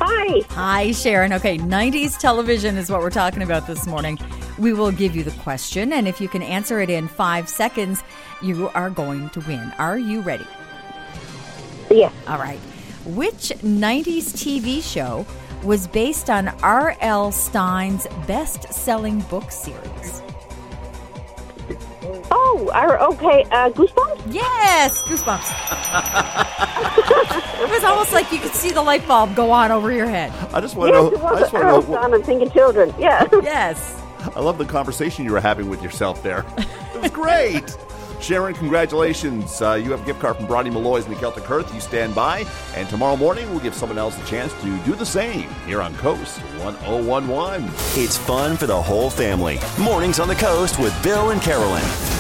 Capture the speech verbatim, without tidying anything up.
Hi. Hi, Sharon. Okay, nineties television is what we're talking about this morning. We will give you the question, and if you can answer it in five seconds, you are going to win. Are you ready? Yes. All right. Which nineties T V show was based on R L. Stein's best-selling book series? Oh, our, okay. Uh, Goosebumps? Yes, Goosebumps. It was almost like you could see the light bulb go on over your head. I just want Yes, to it know. I was just want Earl to know. Son and Thinking Children. Yeah. Yes. I love the conversation you were having with yourself there. It was great. Sharon, congratulations. Uh, you have a gift card from Brodie Malloy's and the Celtic Hearth. You stand by. And tomorrow morning, we'll give someone else a chance to do the same here on Coast one oh one one. It's fun for the whole family. Mornings on the Coast with Bill and Carolyn.